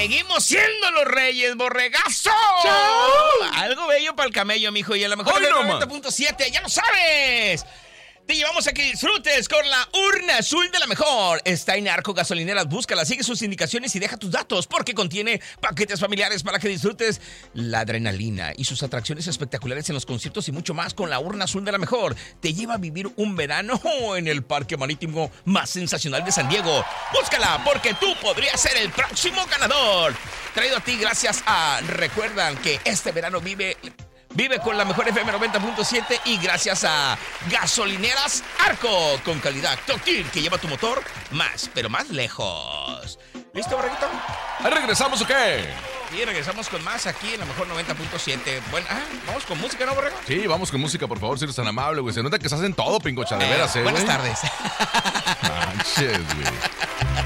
Seguimos siendo los Reyes, borregazo. ¡Chao! Algo bello para el camello, mijo, y a lo mejor del 90.7, ya lo sabes. Te llevamos a que disfrutes con la urna azul de la mejor. Está en Arco Gasolineras, búscala, sigue sus indicaciones y deja tus datos porque contiene paquetes familiares para que disfrutes la adrenalina y sus atracciones espectaculares en los conciertos y mucho más con la urna azul de la mejor. Te lleva a vivir un verano en el parque marítimo más sensacional de San Diego. Búscala porque tú podrías ser el próximo ganador. Traído a ti gracias a... Recuerdan que este verano vive con la mejor FM 90.7 y gracias a Gasolineras Arco, con calidad Tokir, que lleva tu motor más, pero más lejos. ¿Listo, Borreguito? ¿Ahí regresamos o qué? Sí, regresamos con más aquí en la mejor 90.7. Bueno, vamos con música, ¿no, Borrego? Sí, vamos con música, por favor, si eres tan amable, güey. Se nota que se hacen todo, pingocha, de veras, Buenas güey. tardes. Manches, güey.